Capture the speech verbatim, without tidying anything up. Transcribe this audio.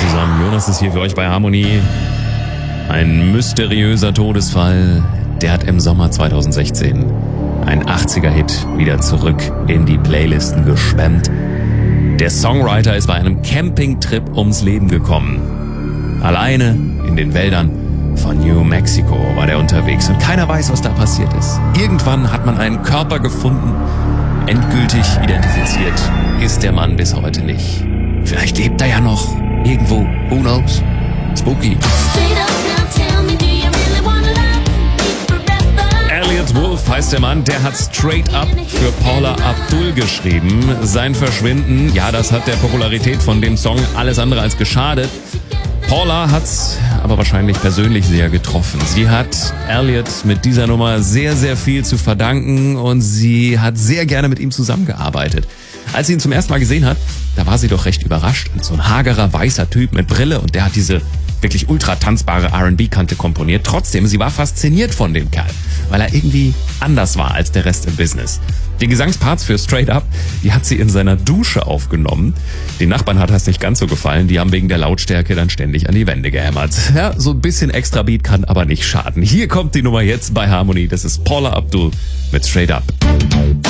zusammen. Jonas ist hier für euch bei Harmonie. Ein mysteriöser Todesfall, der hat im Sommer zweitausendsechzehn ein achtziger-Hit wieder zurück in die Playlisten geschwemmt. Der Songwriter ist bei einem Campingtrip ums Leben gekommen. Alleine in den Wäldern von New Mexico war der unterwegs und keiner weiß, was da passiert ist. Irgendwann hat man einen Körper gefunden. Endgültig identifiziert ist der Mann bis heute nicht. Vielleicht lebt er ja noch irgendwo. Who knows? Spooky. Elliot Wolf heißt der Mann, der hat Straight Up für Paula Abdul geschrieben. Sein Verschwinden, ja, das hat der Popularität von dem Song alles andere als geschadet. Paula hat's aber wahrscheinlich persönlich sehr getroffen. Sie hat Elliot mit dieser Nummer sehr, sehr viel zu verdanken und sie hat sehr gerne mit ihm zusammengearbeitet. Als sie ihn zum ersten Mal gesehen hat, da war sie doch recht überrascht. Und so ein hagerer, weißer Typ mit Brille und der hat diese wirklich ultra tanzbare R and B-Kante komponiert. Trotzdem, sie war fasziniert von dem Kerl, weil er irgendwie anders war als der Rest im Business. Die Gesangsparts für Straight Up, die hat sie in seiner Dusche aufgenommen. Den Nachbarn hat das nicht ganz so gefallen. Die haben wegen der Lautstärke dann ständig an die Wände gehämmert. Ja, so ein bisschen extra Beat kann aber nicht schaden. Hier kommt die Nummer jetzt bei Harmonie. Das ist Paula Abdul mit Straight Up.